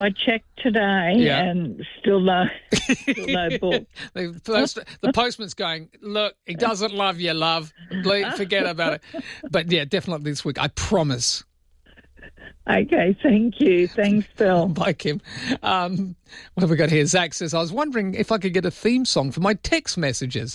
I checked today and still no book. The postman's going, look, he doesn't love you, love. Forget about it. But, yeah, definitely this week. I promise. Okay, thank you. Thanks, Phil. Bye, Kim. What have we got here? Zach says, I was wondering if I could get a theme song for my text messages.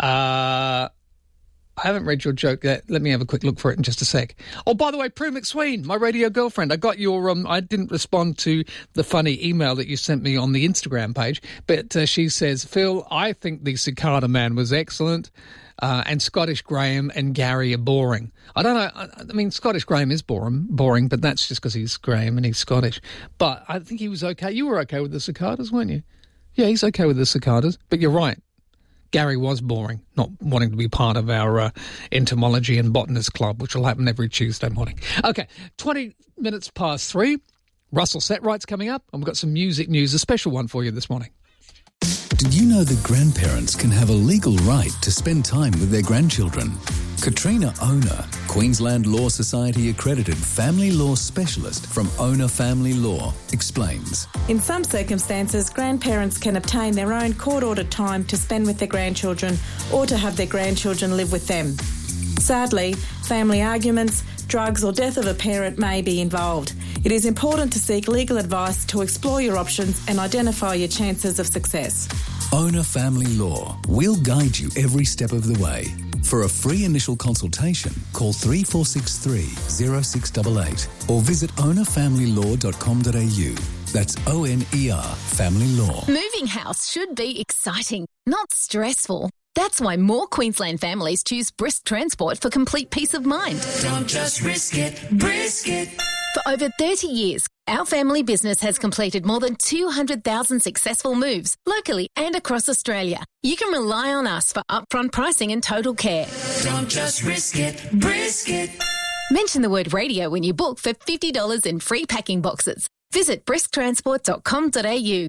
I haven't read your joke yet. Let me have a quick look for it in just a sec. Oh, by the way, Prue McSween, my radio girlfriend, I got your... I didn't respond to the funny email that you sent me on the Instagram page, but she says, Phil, I think the Cicada Man was excellent, and Scottish Graham and Gary are boring. I don't know. I mean, Scottish Graham is boring, but that's just because he's Graham and he's Scottish. But I think he was okay. You were okay with the Cicadas, weren't you? Yeah, he's okay with the Cicadas, but you're right. Gary was boring, not wanting to be part of our entomology and botanist club, which will happen every Tuesday morning. Okay, 20 minutes past 3. Russell Setright's coming up, and we've got some music news, a special one for you this morning. Did you know that grandparents can have a legal right to spend time with their grandchildren? Katrina Owner, Queensland Law Society accredited family law specialist from Owner Family Law, explains. In some circumstances, grandparents can obtain their own court-ordered time to spend with their grandchildren or to have their grandchildren live with them. Sadly, family arguments, drugs or death of a parent may be involved. It is important to seek legal advice to explore your options and identify your chances of success. Owner Family Law. We'll guide you every step of the way. For a free initial consultation, call 3463 0688 or visit ownerfamilylaw.com.au. That's ONER Family Law. Moving house should be exciting, not stressful. That's why more Queensland families choose Brisk Transport for complete peace of mind. Don't just risk it, brisk it. For over 30 years, our family business has completed more than 200,000 successful moves locally and across Australia. You can rely on us for upfront pricing and total care. Don't just risk it, brisk it. Mention the word radio when you book for $50 in free packing boxes. Visit brisktransport.com.au.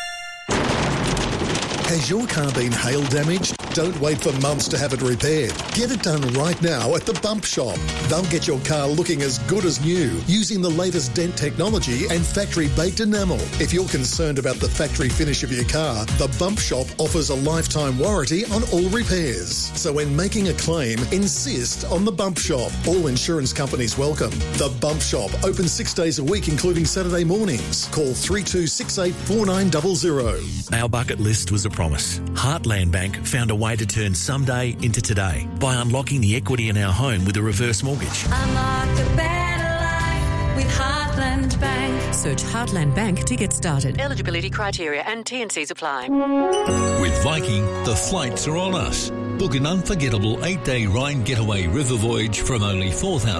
Has your car been hail damaged? Don't wait for months to have it repaired. Get it done right now at the Bump Shop. They'll get your car looking as good as new using the latest dent technology and factory-baked enamel. If you're concerned about the factory finish of your car, the Bump Shop offers a lifetime warranty on all repairs. So when making a claim, insist on the Bump Shop. All insurance companies welcome. The Bump Shop, open 6 days a week, including Saturday mornings. Call 3268 4900. Our bucket list was a promise. Heartland Bank found a way to turn someday into today by unlocking the equity in our home with a reverse mortgage. Unlock a better life with Heartland Bank. Search Heartland Bank to get started. Eligibility criteria and T&Cs apply. With Viking, the flights are on us. Book an unforgettable 8-day Rhine getaway river voyage from only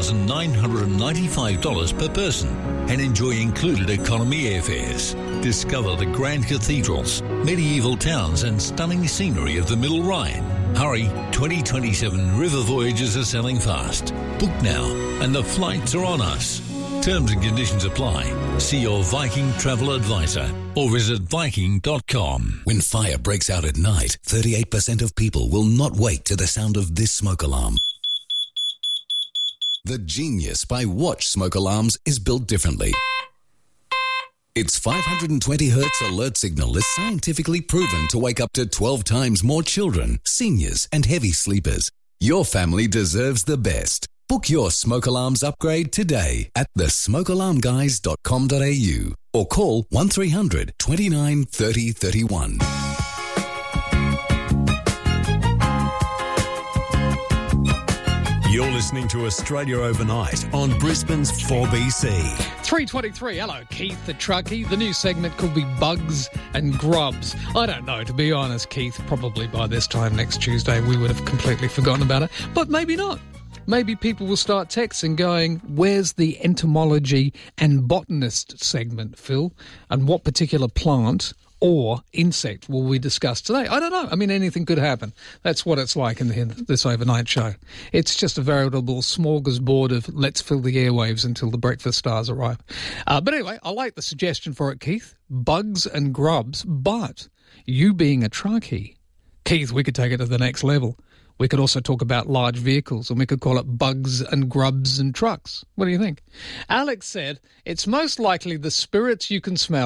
$4,995 per person and enjoy included economy airfares. Discover the grand cathedrals, medieval towns and stunning scenery of the Middle Rhine. Hurry, 2027 river voyages are selling fast. Book now and the flights are on us. Terms and conditions apply. See your Viking travel advisor or visit Viking.com. When fire breaks out at night, 38% of people will not wake to the sound of this smoke alarm. The genius by Watch smoke alarms is built differently. Its 520 Hz alert signal is scientifically proven to wake up to 12 times more children, seniors and heavy sleepers. Your family deserves the best. Book your smoke alarms upgrade today at thesmokealarmguys.com.au or call 1300 29 30 31. You're listening to Australia Overnight on Brisbane's 4BC. 3:23. Hello, Keith the Truckie. The new segment could be Bugs and Grubs. I don't know, to be honest, Keith. Probably by this time next Tuesday we would have completely forgotten about it. But maybe not. Maybe people will start texting going, where's the entomology and botanist segment, Phil? And what particular plant or insect will we discuss today? I don't know. I mean, anything could happen. That's what it's like in this overnight show. It's just a veritable smorgasbord of let's fill the airwaves until the breakfast stars arrive. But anyway, I like the suggestion for it, Keith. Bugs and grubs. But you being a truckie, Keith, we could take it to the next level. We could also talk about large vehicles, and we could call it bugs and grubs and trucks. What do you think? Alex said, it's most likely the spirits you can smell